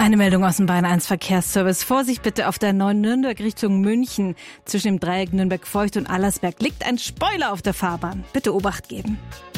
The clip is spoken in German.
Eine Meldung aus dem Bayern 1 Verkehrsservice. Vorsicht bitte auf der 9 Nürnberg Richtung München. Zwischen dem Dreieck Nürnberg-Feucht und Allersberg liegt ein Spoiler auf der Fahrbahn. Bitte Obacht geben.